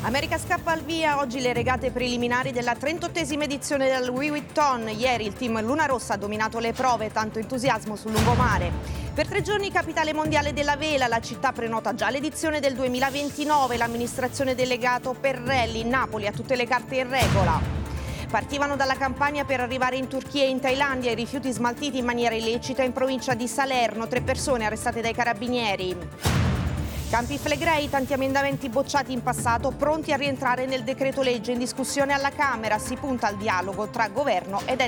America scappa al via, oggi le regate preliminari della 38esima edizione del Louis Vuitton. Ieri il team Luna Rossa ha dominato le prove, tanto entusiasmo sul lungomare. Per 3 giorni capitale mondiale della vela, la città prenota già l'edizione del 2029, l'amministrazione delegato Perrelli, Napoli ha tutte le carte in regola. Partivano dalla Campania per arrivare in Turchia e in Thailandia i rifiuti smaltiti in maniera illecita in provincia di Salerno, 3 persone arrestate dai carabinieri. Campi Flegrei, tanti emendamenti bocciati in passato, pronti a rientrare nel decreto legge in discussione alla Camera, si punta al dialogo tra governo ed